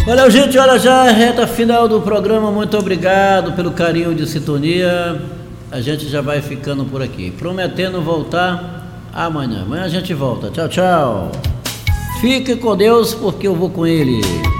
Olha, gente, olha já, reta final do programa, muito obrigado pelo carinho de sintonia. A gente já vai ficando por aqui, prometendo voltar amanhã. Amanhã a gente volta. Tchau, tchau. Fique com Deus, porque eu vou com Ele.